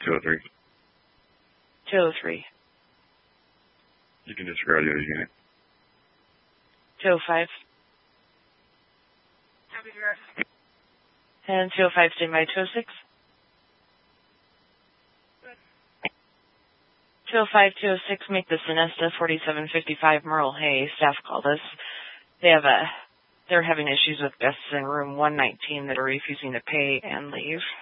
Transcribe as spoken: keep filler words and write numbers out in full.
two oh three. two oh three. You can disregard the other unit. two oh five. And two oh five, stand by two oh six. two oh five, two oh six, make the Sonesta forty-seven fifty-five Merle Hay. Staff called us. They have a, they're having issues with guests in room one nineteen that are refusing to pay and leave.